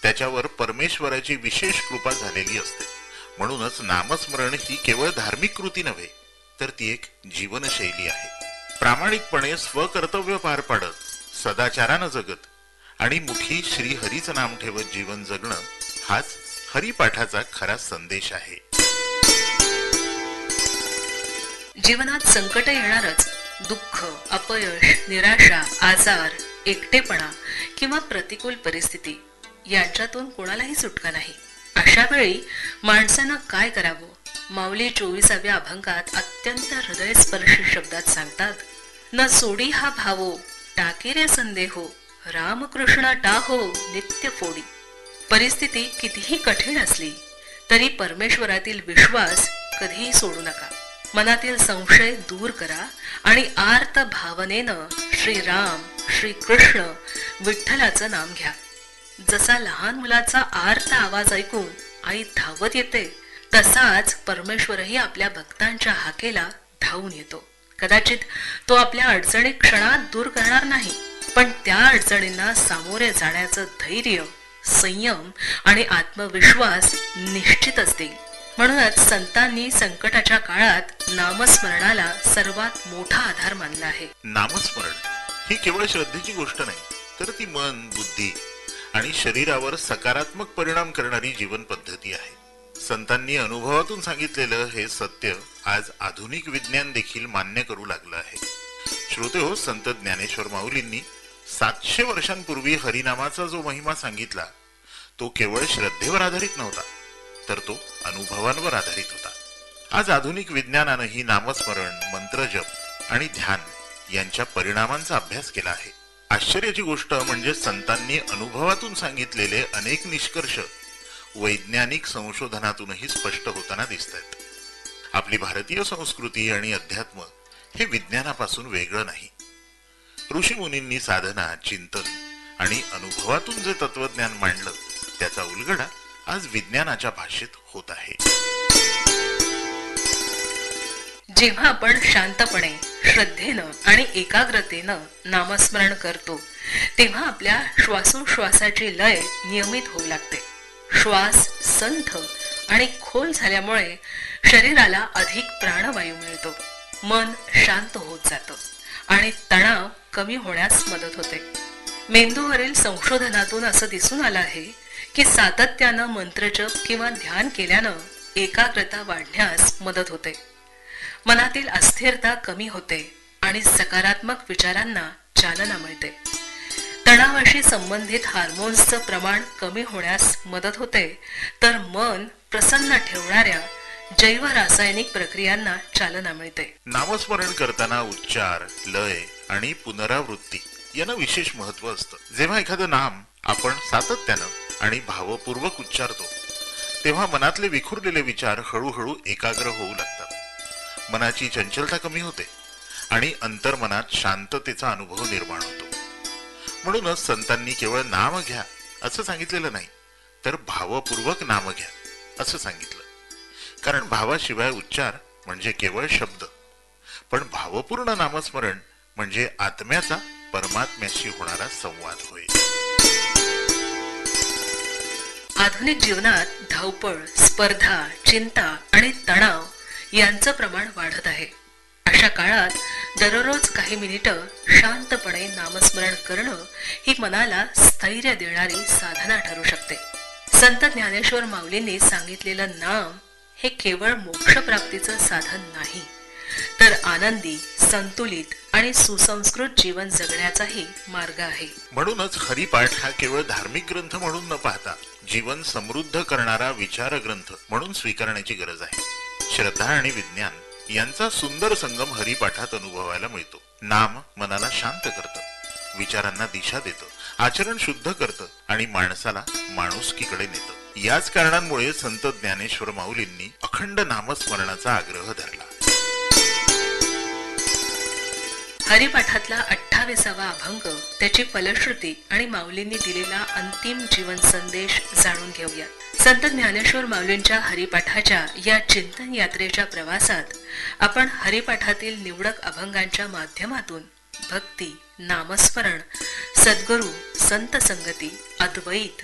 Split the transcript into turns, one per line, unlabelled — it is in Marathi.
त्याच्यावर परमेश्वराची विशेष कृपा झालेली असते. म्हणूनच नामस्मरण ही केवळ धार्मिक कृती नव्हे, तर ती एक जीवनशैली आहे. प्रामाणिकपणे स्वकर्तव्य पार पाडत, सदाचारानं जगत आणि मुखी श्री हरीचं नाम ठेवत जीवन जगणं हाच हरिपाठाचा खरा संदेश आहे.
जीवनात संकट येणारच. दुःख, अपयश, निराशा, आजार, एकटेपणा किंवा प्रतिकूल परिस्थिती यांच्यातून कोणालाही सुटका नाही. अशा वेळी माणसानं काय करावं? माऊली 24व्या अभंगात अत्यंत हृदयस्पर्शी शब्दात सांगतात, न सोडी हा भावो टाकी रे संदेहो, रामकृष्ण टाहो नित्य फोडी. परिस्थिती कितीही कठीण असली तरी परमेश्वरातील विश्वास कधीही सोडू नका. मनातील संशय दूर करा आणि आर्त भावनेनं श्रीराम, श्रीकृष्ण, विठ्ठलाचं नाम घ्या. जसा लहान मुलाचा आर्त आवाज ऐकून आई धावत येते, तसाच परमेश्वरही आपल्या भक्तांच्या हाकेला धावून येतो. कदाचित तो आपल्या अडचणी क्षणात दूर करणार नाही, पण त्या अडचणींना सामोरे जाण्याचं धैर्य, संयम आणि आत्मविश्वास निश्चितच देईल. म्हणूनच संतांनी संकटाच्या काळात नामस्मरणाला सर्वात मोठा आधार मानला आहे.
नामस्मरण ही केवळ श्रद्धेची गोष्ट नाही, तर ती मन, बुद्धी आणि शरीरावर सकारात्मक परिणाम करणारी जीवन पद्धती आहे. संतांनी अनुभवातून सांगितलेलं हे सत्य आज आधुनिक विज्ञान देखील मान्य करू लागलं आहे. श्रोते हो, संत ज्ञानेश्वर माऊलींनी 700 वर्षांपूर्वी हरिनामाचा जो महिमा सांगितला, तो केवळ श्रद्धेवर आधारित नव्हता, तर तो अनुभवांवर आधारित होता. आज आधुनिक विज्ञानानंही नामस्मरण, मंत्रजप आणि ध्यान यांच्या परिणामांचा अभ्यास केला आहे. आश्चर्याची गोष्ट म्हणजे संतांनी अनुभवातून सांगितलेले अनेक निष्कर्ष वैज्ञानिक संशोधनातूनही स्पष्ट होताना दिसत आहेत. आपली भारतीय संस्कृती आणि अध्यात्म हे विज्ञानापासून वेगळं नाही. ऋषी मुनींनी साधना, चिंतन आणि अनुभवातून जे तत्वज्ञान मांडलं, त्याचा उलगडा आज विज्ञानाच्या भाषेत होत आहे.
जेव्हा आपण शांतपणे, श्रद्धेनं आणि एकाग्रतेनं नामस्मरण करतो, तेव्हा आपल्या श्वासोश्वासाची लय नियमित होऊ लागते. श्वास संथ आणि खोल झाल्यामुळे शरीराला अधिक प्राणवायू मिळतो. मन शांत होत जातं आणि तणाव कमी होण्यास मदत होते. मेंदूवरील संशोधनातून असं दिसून आलं आहे की सातत्यानं मंत्रजप किंवा ध्यान केल्यानं एकाग्रता वाढण्यास मदत होते. मनातील अस्थिरता कमी होते आणि सकारात्मक विचारांना चालना मिळते. तणावाशी संबंधित हार्मोन्सचं प्रमाण कमी होण्यास मदत होते, तर मन प्रसन्न ठेवणाऱ्या जैव रासायनिक प्रक्रियांना चालना मिळते.
नामस्मरण करताना उच्चार, लय आणि पुनरावृत्ती यांना विशेष महत्व असतं. जेव्हा एखादं नाम आपण सातत्यानं आणि भावपूर्वक उच्चारतो, तेव्हा मनातले विखुरलेले विचार हळूहळू एकाग्र होऊ लागतात. मनाची चंचलता कमी होते आणि अंतर्मनात शांततेचा अनुभव निर्माण होतो. म्हणूनच संतांनी केवळ नाम घ्या असं सांगितलेलं नाही, तर भावपूर्वक नाम घ्या असं सांगितलं. कारण भावाशिवाय उच्चार म्हणजे केवळ शब्द, पण भावपूर्ण नामस्मरण म्हणजे आत्म्याचा परमात्म्याशी होणारा संवाद होय.
आधुनिक जीवनात धावपळ, स्पर्धा, चिंता आणि तणाव यांचं प्रमाण वाढत आहे. अशा काळात दररोज काही मिनिटं शांतपणे नामस्मरण करणं ही मनाला स्थैर्य देणारी साधना ठरू शकते. संत ज्ञानेश्वर माऊलींनी सांगितलेलं नाम हे केवळ मोक्षप्राप्तीचं साधन नाही, तर आनंदी, संतुलित आणि सुसंस्कृत जीवन जगण्याचाही मार्ग आहे.
म्हणूनच हरिपाठ हा केवळ धार्मिक ग्रंथ म्हणून न पाहता जीवन समृद्ध करणारा विचार ग्रंथ म्हणून स्वीकारण्याची गरज आहे. श्रद्धा आणि विज्ञान यांचा सुंदर संगम हरिपाठात अनुभवायला मिळतो. नाम मनाला शांत करतं, विचारांना दिशा देतं, आचरण शुद्ध करतं आणि माणसाला माणुसकीकडे नेतं. याच कारणांमुळे संत ज्ञानेश्वर माऊलींनी अखंड नामस्मरणाचा आग्रह धरला.
हरिपाठातला 28वा अभंग, त्याची फलश्रुती आणि माऊलींनी दिलेला अंतिम जीवन संदेश जाणून घेऊया. संत ज्ञानेश्वर माऊलींच्या हरिपाठाच्या या चिंतन यात्रेच्या प्रवासात आपण हरिपाठातील निवडक अभंगांच्या माध्यमातून भक्ती, नामस्मरण, सद्गुरू, संत संगती, अद्वैत